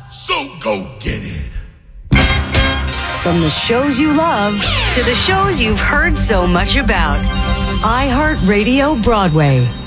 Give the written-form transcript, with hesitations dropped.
So go get it. From the shows you love to the shows you've heard so much about. iHeartRadio Broadway.